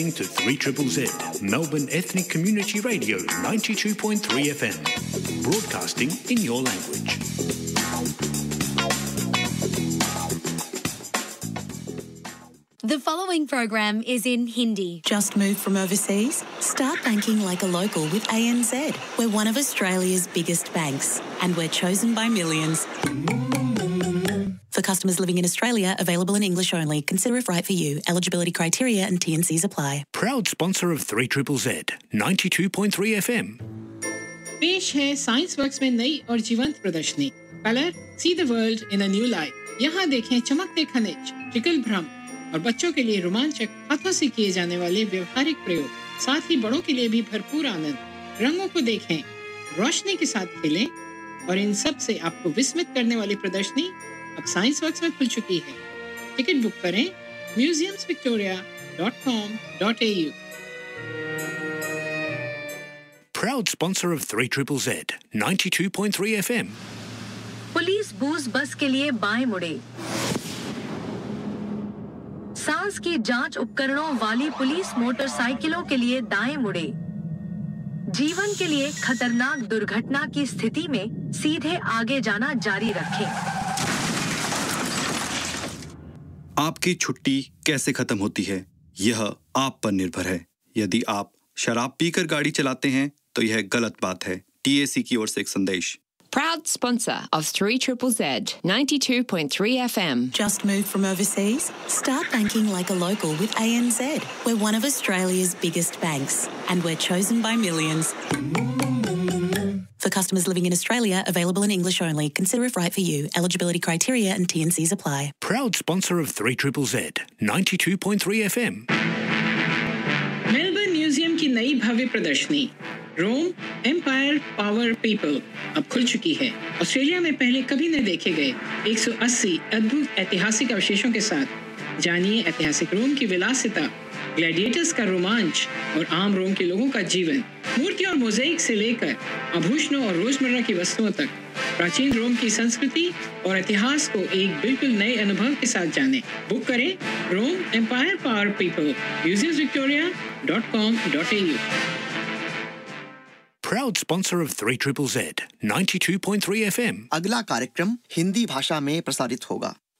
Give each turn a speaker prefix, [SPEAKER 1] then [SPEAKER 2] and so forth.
[SPEAKER 1] To 3ZZZ, Melbourne Ethnic Community Radio 92.3 FM, broadcasting in your language.
[SPEAKER 2] The following program is in Hindi.
[SPEAKER 3] Just moved from overseas? Start banking like a local with ANZ. We're one of Australia's biggest banks, and we're chosen by millions. For customers living in Australia, available in English only. Consider if right for you. Eligibility criteria and T&Cs apply.
[SPEAKER 1] Proud sponsor of 3ZZZ, 92.3 FM.
[SPEAKER 4] पेश है science works में नई और जीवंत प्रदर्शनी colour see the world in a new light. यहाँ देखें चमकते खनिज, ट्रिकल भ्रम और बच्चों के लिए रोमांचक हाथों से किए जाने वाले व्यवहारिक प्रयोग, साथ ही बड़ों के लिए भी भरपूर आनंद। रंगों को देखें, रोशनी के साथ खेलें और इन सब से आपको विस्मित करने वाली प्रदर्शनी अब साइंस वर्क्स में खुल चुकी है। टिकट बुक करें museumsvictoria.com.au।
[SPEAKER 1] Proud sponsor of 3ZZZ, 92.3 FM.
[SPEAKER 5] Police bush बस के लिए बाएं मुड़े। सांस की जांच उपकरणों वाली पुलिस मोटरसाइकिलों के लिए दाएं मुड़े। जीवन के लिए खतरनाक दुर्घटना की स्थिति में सीधे आगे जाना जारी रखें।
[SPEAKER 6] आपकी छुट्टी कैसे खत्म होती है, यह आप पर निर्भर है। यदि आप शराब पीकर गाड़ी चलाते हैं तो यह गलत बात है। TAC की ओर से एक संदेश।
[SPEAKER 7] Proud sponsor of 3ZZZ, 92.3 FM.
[SPEAKER 3] Just moved from overseas? Start banking like a local with ANZ. We're one of Australia's biggest banks, and we're chosen by millions. For customers living in Australia, available in English only. Consider if right for you. Eligibility criteria and T&Cs apply.
[SPEAKER 1] Proud sponsor of 3ZZZ, 92.3 FM.
[SPEAKER 4] Melbourne museum की नई भव्य प्रदर्शनी रोम empire power people अब खुल चुकी है। Australia में पहले कभी न देखे गए 180 अद्भुत ऐतिहासिक अवशेषों के साथ जानिए ऐतिहासिक रोम की विलासिता, ग्लैडिएटर्स का रोमांच और आम रोम के लोगों का जीवन। मूर्ति और मोज़ेक से लेकर आभूषणों और रोजमर्रा की वस्तुओं तक प्राचीन रोम की संस्कृति और इतिहास को एक बिल्कुल नए अनुभव के साथ जानें। बुक करें रोम empire power people, museumsvictoria.com.au।
[SPEAKER 1] Proud sponsor of 3ZZZ, 92.3 FM.
[SPEAKER 8] अगला कार्यक्रम हिंदी भाषा में प्रसारित होगा।